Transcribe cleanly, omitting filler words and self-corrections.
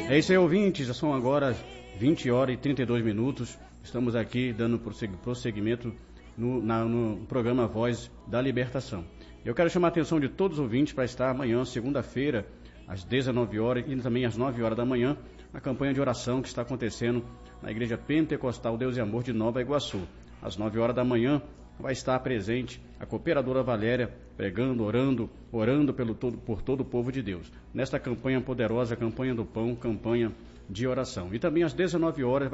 É isso aí, ouvintes, já são agora 20 horas e 32 minutos. Estamos aqui dando prosseguimento no programa Voz da Libertação. Eu quero chamar a atenção de todos os ouvintes para estar amanhã, segunda-feira, às 19 horas e também às 9 horas da manhã, na campanha de oração que está acontecendo na Igreja Pentecostal Deus e Amor de Nova Iguaçu. Às 9 horas da manhã vai estar presente a cooperadora Valéria, pregando, orando por todo o povo de Deus. Nesta campanha poderosa, campanha do pão, campanha de oração. E também às 19 horas